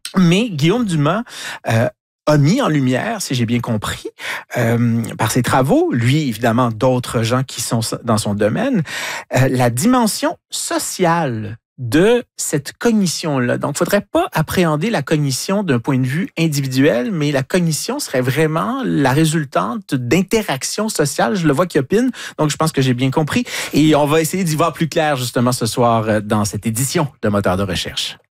Mais Guillaume Dumas a mis en lumière, si j'ai bien compris, par ses travaux, lui, évidemment, d'autres gens qui sont dans son domaine, la dimension sociale de cette cognition-là. Donc, il ne faudrait pas appréhender la cognition d'un point de vue individuel, mais la cognition serait vraiment la résultante d'interactions sociales. Je le vois qu'il opine, donc je pense que j'ai bien compris. Et on va essayer d'y voir plus clair, justement, ce soir dans cette édition de Moteur de recherche.